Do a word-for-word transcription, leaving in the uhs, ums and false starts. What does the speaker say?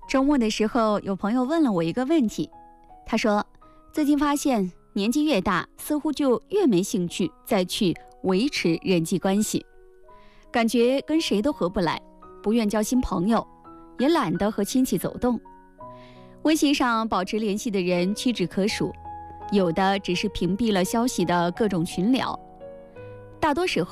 周末的时候，有朋友问了我一个问题，他说，最近发现年纪越大，似乎就越没兴趣再去维持人际关系，感觉跟谁都合不来，不愿交新朋友，也懒得和亲戚走动。微信上保持联系的人屈指可数，有的只是屏蔽了消息的各种群聊，大多时候